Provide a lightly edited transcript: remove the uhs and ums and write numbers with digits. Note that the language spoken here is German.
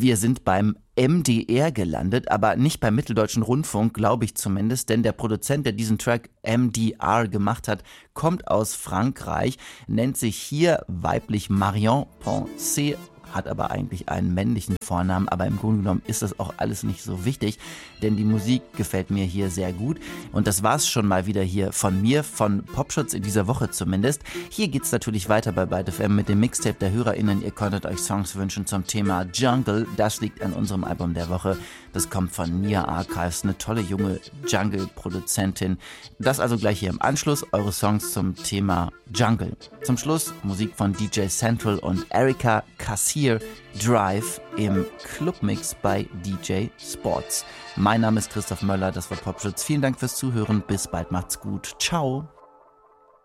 Wir sind beim MDR gelandet, aber nicht beim Mitteldeutschen Rundfunk, glaube ich zumindest, denn der Produzent, der diesen Track MDR gemacht hat, kommt aus Frankreich, nennt sich hier weiblich Marion Poncet, hat aber eigentlich einen männlichen Vornamen, aber im Grunde genommen ist das auch alles nicht so wichtig, denn die Musik gefällt mir hier sehr gut. Und das war's schon mal wieder hier von mir, von Popschutz in dieser Woche zumindest. Hier geht's natürlich weiter bei Byte FM mit dem Mixtape der HörerInnen. Ihr konntet euch Songs wünschen zum Thema Jungle. Das liegt an unserem Album der Woche. Das kommt von Nia Archives, eine tolle junge Jungle-Produzentin. Das also gleich hier im Anschluss, eure Songs zum Thema Jungle. Zum Schluss Musik von DJ Central und Erika Kassier, Drive im Clubmix bei DJ Sports. Mein Name ist Christoph Möller, das war Popschutz. Vielen Dank fürs Zuhören, bis bald, macht's gut, ciao.